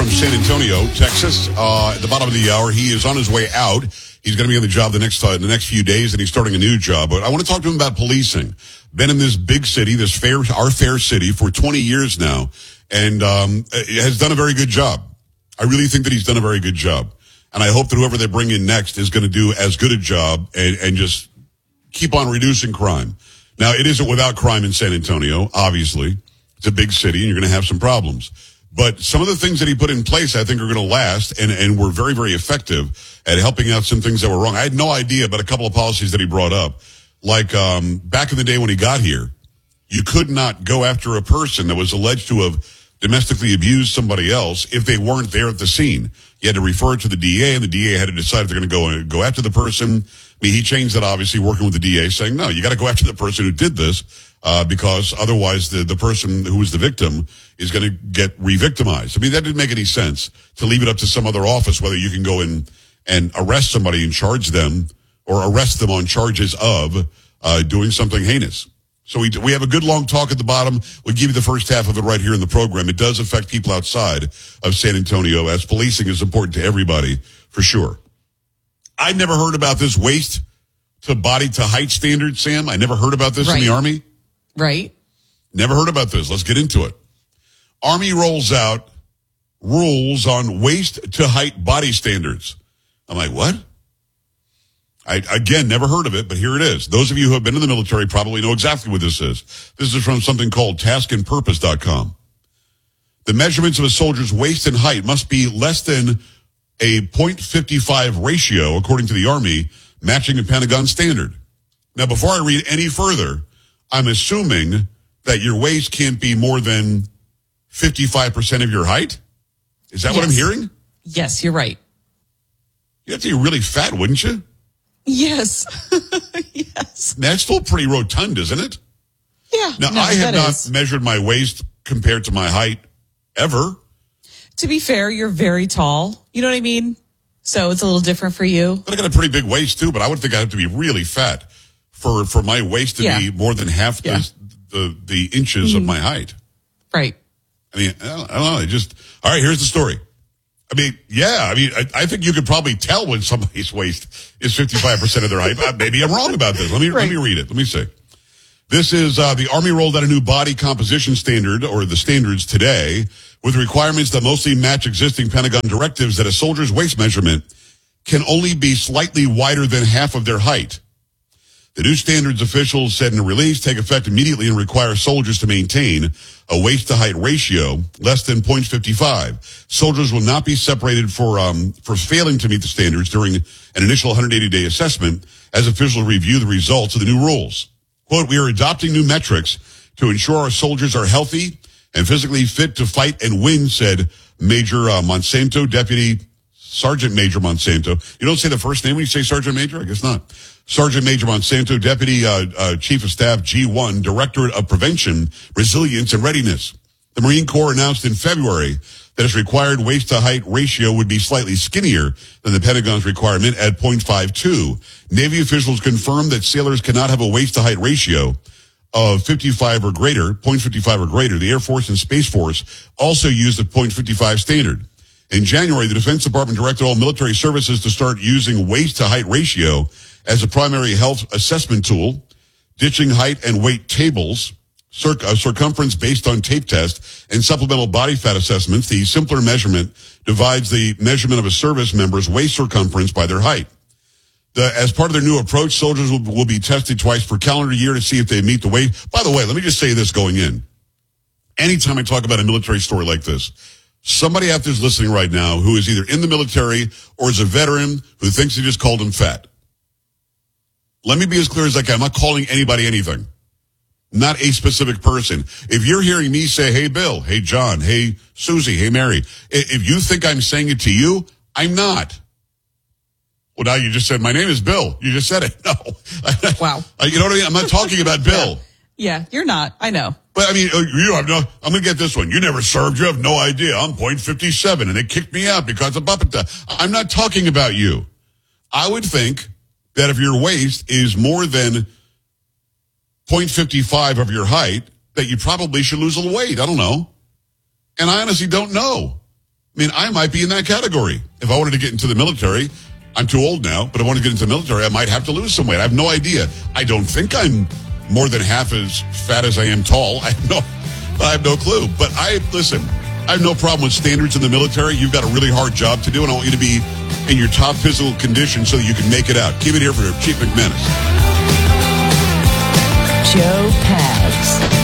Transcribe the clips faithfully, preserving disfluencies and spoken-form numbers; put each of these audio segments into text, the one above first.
San Antonio, Texas. Uh, at the bottom of the hour, he is on his way out. He's going to be on the job the next uh, the next few days, and he's starting a new job. But I want to talk to him about policing. Been in this big city, this fair, our fair city, for twenty years now, and um, has done a very good job. I really think that he's done a very good job, and I hope that whoever they bring in next is going to do as good a job and, and just keep on reducing crime. Now, it isn't without crime in San Antonio, obviously. It's a big city, and you're going to have some problems. But some of the things that he put in place, I think, are going to last and, and were very, very effective at helping out some things that were wrong. I had no idea about a couple of policies that he brought up. Like um, back in the day when he got here, you could not go after a person that was alleged to have domestically abused somebody else if they weren't there at the scene. You had to refer it to the D A, and the D A had to decide if they're going to go and go after the person. I mean, he changed that, obviously, working with the D A, saying, no, you got to go after the person who did this. Uh, because otherwise the, the person who was the victim is going to get re-victimized. I mean, that didn't make any sense to leave it up to some other office, whether you can go in and arrest somebody and charge them or arrest them on charges of uh, doing something heinous. So we we have a good long talk at the bottom. We'll give you the first half of it right here in the program. It does affect people outside of San Antonio, as policing is important to everybody, for sure. I'd never heard about this waist to body to height standard, Sam. I never heard about this right. in the Army. Right. Never heard about this. Let's get into it. Army rolls out rules on waist to height body standards. I'm like, what? I, again, never heard of it, but here it is. Those of you who have been in the military probably know exactly what this is. This is from something called task and purpose dot com. The measurements of a soldier's waist and height must be less than a point five five ratio, according to the Army, matching a Pentagon standard. Now, before I read any further, I'm assuming that your waist can't be more than fifty-five percent of your height? Is that yes. what I'm hearing? Yes, you're right. You'd have to be really fat, wouldn't you? Yes. Yes. That's still pretty rotund, isn't it? Yeah. Now, no, I have not is. measured my waist compared to my height ever. To be fair, you're very tall. You know what I mean? So it's a little different for you. But I got a pretty big waist, too, but I would think I'd have to be really fat for for my waist to yeah. be more than half yeah. the, the the inches mm-hmm. of my height. Right. I mean, I don't, I don't know. It just, all right, here's the story. I mean, yeah, I mean, I, I think you could probably tell when somebody's waist is fifty-five percent of their height. Maybe I'm wrong about this. Let me, right. let me read it. Let me see. This is, uh, the Army rolled out a new body composition standard, or the standards today, with requirements that mostly match existing Pentagon directives that a soldier's waist measurement can only be slightly wider than half of their height. The new standards, officials said in a release, take effect immediately and require soldiers to maintain a waist-to-height ratio less than point five five. Soldiers will not be separated for um, for failing to meet the standards during an initial one hundred eighty day assessment as officials review the results of the new rules. Quote, we are adopting new metrics to ensure our soldiers are healthy and physically fit to fight and win, said Major uh, Monsanto, Deputy Sergeant Major Monsanto. You don't say the first name when you say Sergeant Major? I guess not. Sergeant Major Monsanto, Deputy uh, uh, Chief of Staff, G one, Directorate of Prevention, Resilience, and Readiness. The Marine Corps announced in February that its required waist-to-height ratio would be slightly skinnier than the Pentagon's requirement at point five two. Navy officials confirmed that sailors cannot have a waist-to-height ratio of fifty-five or greater, point five five or greater. The Air Force and Space Force also used the point five five standard. In January, the Defense Department directed all military services to start using waist-to-height ratio as a primary health assessment tool, ditching height and weight tables, circ- uh, circumference based on tape test, and supplemental body fat assessments. The simpler measurement divides the measurement of a service member's waist circumference by their height. The, as part of their new approach, soldiers will, will be tested twice per calendar year to see if they meet the weight. By the way, let me just say this going in. Anytime I talk about a military story like this, somebody out there is listening right now who is either in the military or is a veteran who thinks they just called him fat. Let me be as clear as I can. I'm not calling anybody anything. Not a specific person. If you're hearing me say, hey, Bill, hey, John, hey, Susie, hey, Mary, if you think I'm saying it to you, I'm not. Well, now you just said, my name is Bill. You just said it. No. Wow. You know what I mean? I'm not talking about Bill. Yeah, you're not. I know. But, I mean, you have no, I'm going to get this one. You never served. You have no idea. I'm point five seven, and they kicked me out because of Buppeta. I'm not talking about you. I would think that if your waist is more than point five five of your height, that you probably should lose a little weight. I don't know. And I honestly don't know. I mean, I might be in that category. If I wanted to get into the military, I'm too old now, but I want to get into the military, I might have to lose some weight. I have no idea. I don't think I'm more than half as fat as I am tall. I have no, I have no clue. But I, listen, I have no problem with standards in the military. You've got a really hard job to do, and I want you to be in your top physical condition so that you can make it out. Keep it here for Chief McManus. Joe Pags.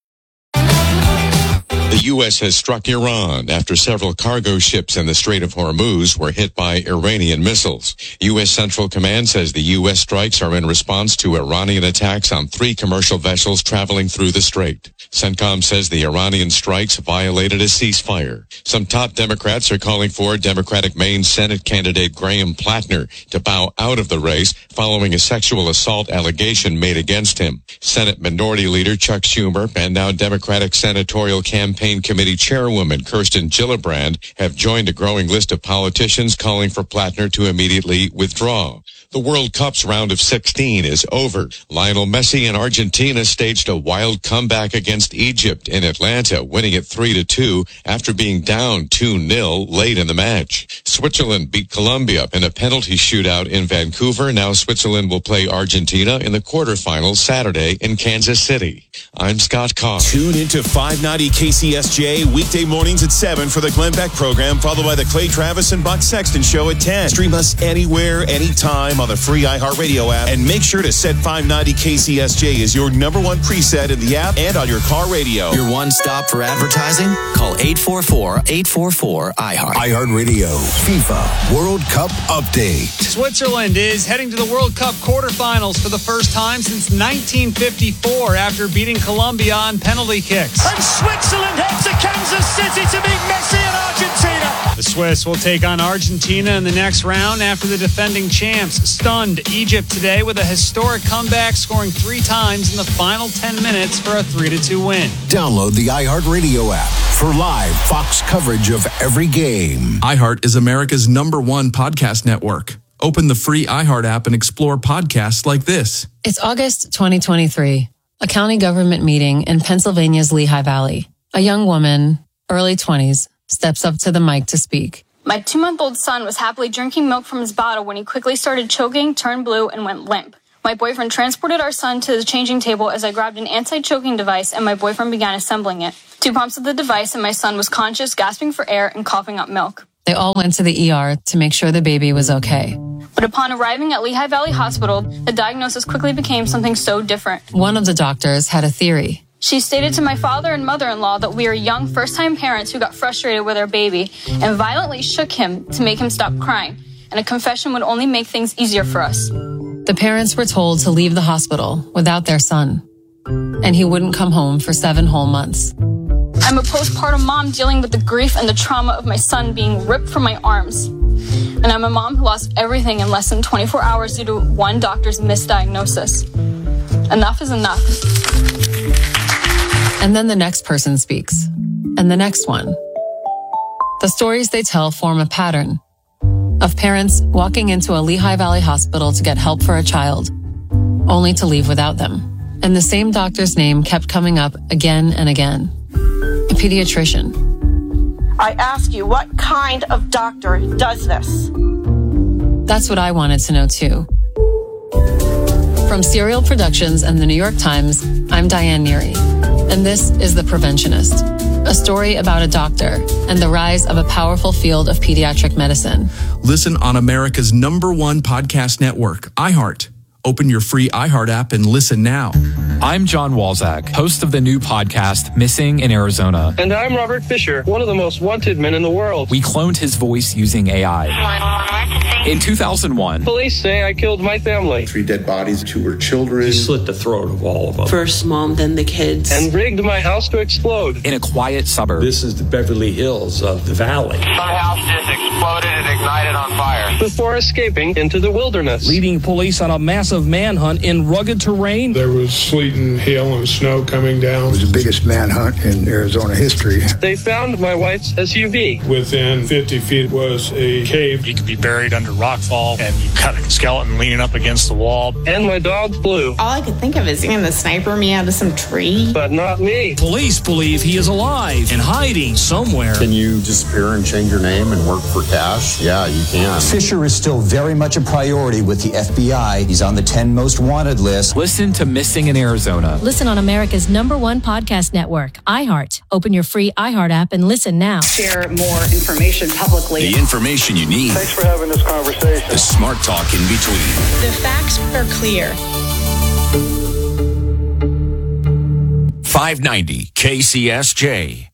The U S has struck Iran after several cargo ships in the Strait of Hormuz were hit by Iranian missiles. U S Central Command says the U S strikes are in response to Iranian attacks on three commercial vessels traveling through the strait. CENTCOM says the Iranian strikes violated a ceasefire. Some top Democrats are calling for Democratic Maine Senate candidate Graham Plattner to bow out of the race following a sexual assault allegation made against him. Senate Minority Leader Chuck Schumer and now Democratic Senatorial Campaign Committee Chairwoman Kirsten Gillibrand have joined a growing list of politicians calling for Plattner to immediately withdraw. The World Cup's round of sixteen is over. Lionel Messi and Argentina staged a wild comeback against Egypt in Atlanta, winning it three to two after being down two nil late in the match. Switzerland beat Colombia in a penalty shootout in Vancouver. Now Switzerland will play Argentina in the quarterfinals Saturday in Kansas City. I'm Scott Carr. Tune into five ninety K C S J weekday mornings at seven for the Glenn Beck program, followed by the Clay Travis and Buck Sexton show at ten. Stream us anywhere, anytime on the free iHeartRadio app, and make sure to set five ninety K C S J as your number one preset in the app and on your car radio. Your one stop for advertising? Call eight four four, eight four four, iHeart. iHeartRadio FIFA World Cup Update. Switzerland is heading to the World Cup quarterfinals for the first time since nineteen fifty-four after beating Colombia on penalty kicks. And Switzerland head to Kansas City to meet Messi and Argentina. The Swiss will take on Argentina in the next round after the defending champs stunned Egypt today with a historic comeback, scoring three times in the final ten minutes for a three to two win. Download the iHeartRadio app for live Fox coverage of every game. iHeart is America's number one podcast network. Open the free iHeart app and explore podcasts like this. It's August twenty twenty-three, a county government meeting in Pennsylvania's Lehigh Valley. A young woman, early twenties, steps up to the mic to speak. My two-month-old son was happily drinking milk from his bottle when he quickly started choking, turned blue, and went limp. My boyfriend transported our son to the changing table as I grabbed an anti-choking device and my boyfriend began assembling it. Two pumps of the device and my son was conscious, gasping for air, and coughing up milk. They all went to the E R to make sure the baby was okay. But upon arriving at Lehigh Valley Hospital, the diagnosis quickly became something so different. One of the doctors had a theory. She stated to my father and mother-in-law that we are young first-time parents who got frustrated with our baby and violently shook him to make him stop crying, and a confession would only make things easier for us. The parents were told to leave the hospital without their son, and he wouldn't come home for seven whole months. I'm a postpartum mom dealing with the grief and the trauma of my son being ripped from my arms. And I'm a mom who lost everything in less than twenty-four hours due to one doctor's misdiagnosis. Enough is enough. And then the next person speaks, and the next one. The stories they tell form a pattern of parents walking into a Lehigh Valley hospital to get help for a child, only to leave without them. And the same doctor's name kept coming up again and again. A pediatrician. I ask you, what kind of doctor does this? That's what I wanted to know too. From Serial Productions and the New York Times, I'm Diane Neary, and this is The Preventionist, a story about a doctor and the rise of a powerful field of pediatric medicine. Listen on America's number one podcast network, iHeart. Open your free iHeart app and listen now. I'm John Walzak, host of the new podcast, Missing in Arizona. And I'm Robert Fisher, one of the most wanted men in the world. We cloned his voice using A I. In two thousand one, police say I killed my family. Three dead bodies, two were children. He slit the throat of all of them. First mom, then the kids. And rigged my house to explode. In a quiet suburb. This is the Beverly Hills of the valley. My house just exploded and ignited on fire. Before escaping into the wilderness. Leading police on a massive manhunt in rugged terrain. There was sleet and hail and snow coming down. It was the biggest manhunt in Arizona history. They found my wife's S U V. Within fifty feet was a cave. He could be buried under under rockfall, and you've got a skeleton leaning up against the wall. And my dog Blue. All I could think of is seeing the sniper me out of some tree. But not me. Police believe he is alive and hiding somewhere. Can you disappear and change your name and work for cash? Yeah, you can. Fisher is still very much a priority with the F B I. He's on the ten most wanted list. Listen to Missing in Arizona. Listen on America's number one podcast network, iHeart. Open your free iHeart app and listen now. Share more information publicly. The information you need. Thanks for having this conversation. The smart talk in between. The facts are clear. five ninety K C S J.